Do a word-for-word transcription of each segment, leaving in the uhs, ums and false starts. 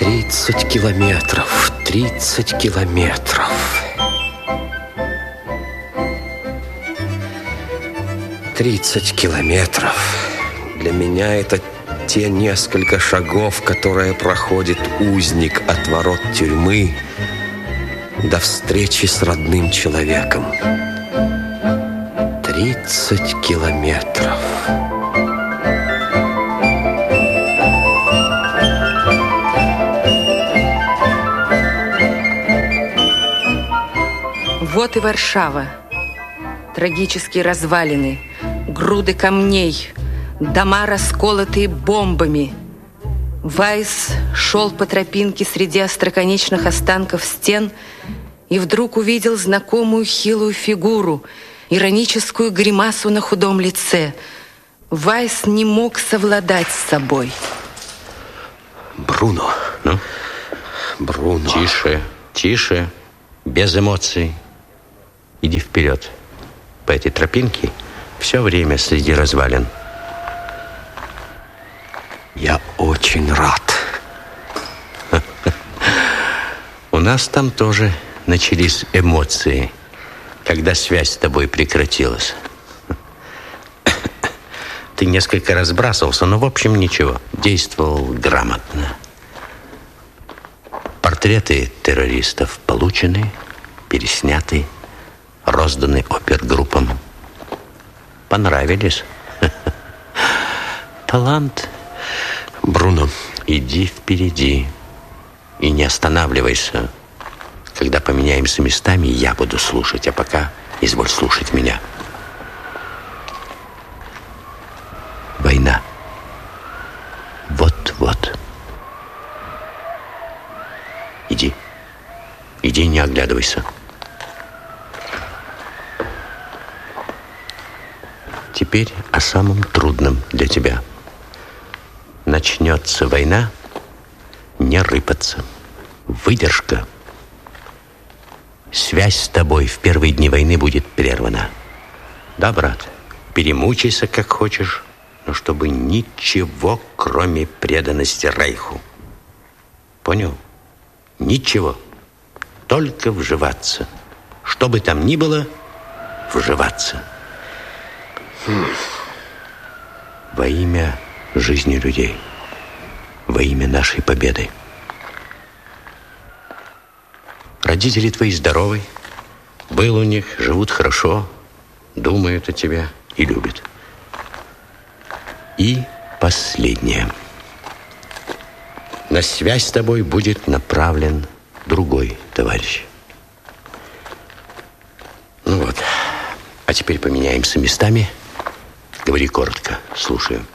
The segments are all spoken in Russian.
Тридцать километров, тридцать километров. Тридцать километров. Для меня это те несколько шагов, которые проходит узник от ворот тюрьмы до встречи с родным человеком. Тридцать километров. Вот и Варшава. Трагические развалины, груды камней, дома, расколотые бомбами. Вайс шел по тропинке среди остроконечных останков стен и вдруг увидел знакомую хилую фигуру, ироническую гримасу на худом лице. Вайс не мог совладать с собой. Бруно. Ну? Бруно. Тише, тише, без эмоций. Иди вперед. По этой тропинке все время среди развалин. Я очень рад. У нас там тоже начались эмоции, когда связь с тобой прекратилась. Ты несколько разбрасывался, но в общем ничего. Действовал грамотно. Портреты террористов получены, пересняты, розданы опергруппам. Понравились? Талант. Бруно, иди впереди и не останавливайся. Когда поменяемся местами, я буду слушать, а пока изволь слушать меня. Война. Вот-вот. Иди. Иди, не оглядывайся. Теперь о самом трудном для тебя. Начнется война, не рыпаться. Выдержка. Связь с тобой в первые дни войны будет прервана. Да, брат, перемучайся как хочешь, но чтобы ничего, кроме преданности Рейху. Понял? Ничего. Только вживаться. Что бы там ни было, вживаться. Хм. Во имя жизни людей. Во имя нашей победы. Родители твои здоровы. Был у них, живут хорошо, думают о тебе и любят. И последнее. На связь с тобой будет направлен другой товарищ. Ну вот. А теперь поменяемся местами. Говори коротко. Слушаю.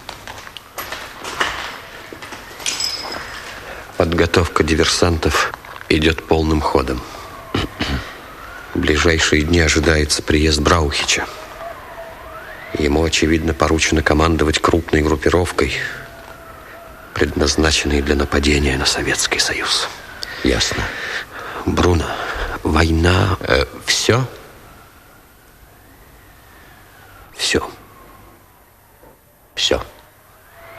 Подготовка диверсантов идет полным ходом. В ближайшие дни ожидается приезд Браухича. Ему, очевидно, поручено командовать крупной группировкой, предназначенной для нападения на Советский Союз. Ясно. Бруно, война... Э, все? Все. Все.